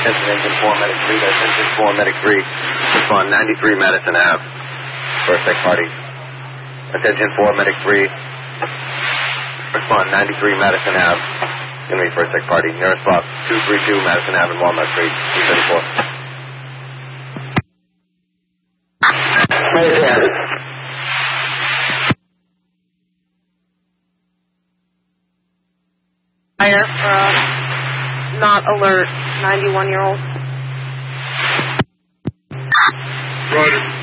Attention engine 4, medic 3, that's engine 4, medic 3. Respond 93 Madison Ave. First X party. Attention 4, medic 3. Respond 93 Madison Ave. Give me first X party. Nearest box 232 Madison Ave and Walnut Street, 234. Right there. Fire for not alert 91-year-old. Roger.